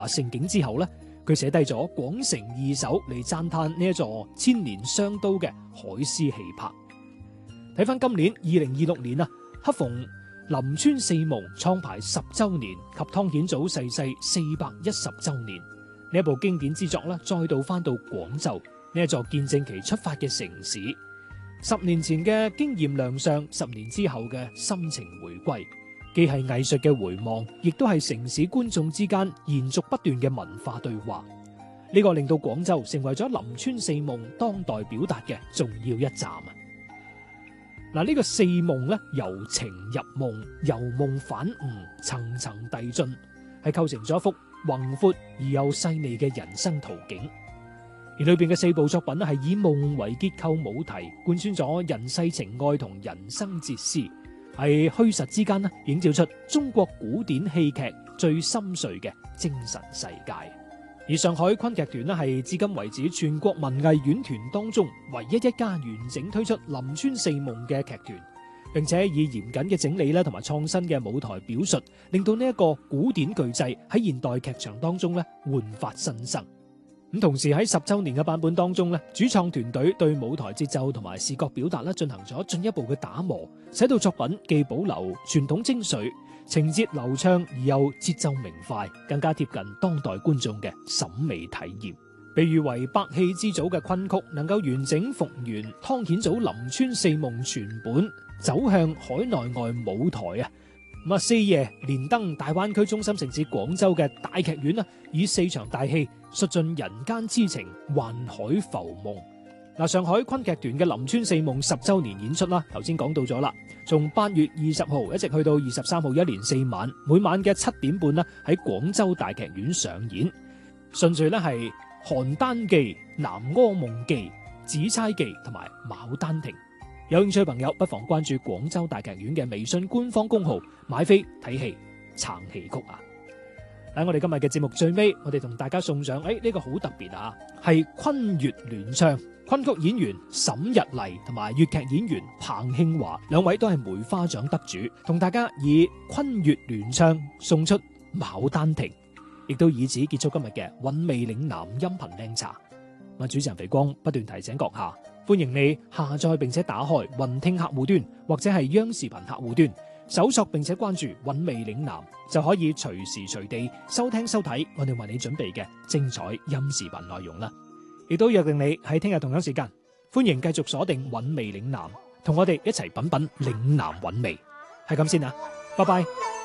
盛景之後呢，佢寫低咗《廣城二首》嚟讚嘆呢一座千年商都嘅海絲氣魄。睇翻今年2026年啊，恰逢臨川四夢創牌10週年及湯顯祖逝世410週年，呢一部經典之作呢，再度翻到廣州呢一座見證其出發嘅城市。10年前嘅經驗亮相，10年之後嘅深情回歸，既係藝術嘅回望，亦都係城市觀眾之間延續不斷嘅文化對話。呢個令到廣州成為咗臨川四夢當代表達嘅重要一站啊！嗱，呢個四夢咧，由情入夢，由夢反悟，層層遞進，係構成咗一幅宏闊而又細膩嘅人生圖景。而裏邊嘅4部作品係以夢為結構母題，貫穿咗人世情愛同人生哲思，係虛實之間映照出中國古典戲劇最深邃嘅精神世界。而上海昆劇團係至今為止全國文藝院團當中唯一一家完整推出臨川四夢嘅劇團，並且以嚴謹嘅整理同埋創新嘅舞台表述，令到呢一個古典巨製喺現代劇場當中煥發新生。咁同時喺10週年嘅版本當中，主創團隊對舞台節奏同埋視覺表達進行咗進一步嘅打磨，使到作品既保留傳統精髓，情節流暢而又節奏明快，更加貼近當代觀眾嘅審美體驗。被譽為百戲之祖嘅昆曲，能夠完整復原湯顯祖臨川四夢全本，走向海內外舞台啊！4夜連登大灣區中心城市廣州嘅大劇院以4場大戲述盡人間之情，幻海浮夢。上海昆劇團嘅臨川四夢10週年演出頭先講到咗啦，從8月20號一直去到23號，一連4晚，每晚嘅7點半喺廣州大劇院上演。順序係邯鄲記、南柯夢記、紫釵記同埋牡丹亭。有興趣朋友不妨關注廣州大劇院嘅微信官方公號，買飛睇戲撐戲曲啊！喺我哋今日嘅節目最尾，我哋同大家送上呢個好特別啊，係昆粵聯唱，昆曲演員沈日麗同埋粵劇演員彭慶華兩位都係梅花獎得主，同大家以昆粵聯唱送出牡丹亭，亦都以此結束今日嘅韻味嶺南音頻靚茶。我主持人肥光不斷提醒閣下，歡迎你下載並且打開雲聽客戶端或者係央視頻客戶端，搜索並且關注韻味嶺南，就可以隨時隨地收聽收睇我哋為你準備嘅精彩音視頻內容啦。亦都約定你喺聽日同樣時間，歡迎繼續鎖定韻味嶺南，同我哋一齊品品嶺南韻味。係咁先啊，拜拜。